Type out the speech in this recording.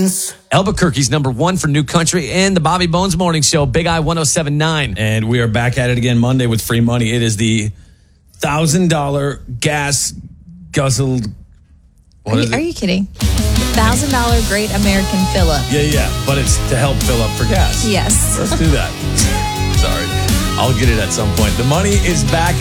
Prince. Albuquerque's number one for new country and the Bobby Bones Morning Show, Big I 107.9. And we are back at it again Monday with free money. It is the $1,000 gas guzzled. Are you kidding? $1,000 Great American Fill-Up. Yeah. But it's to help fill up for gas. Yes. Let's do that. Sorry. I'll get it at some point. The money is back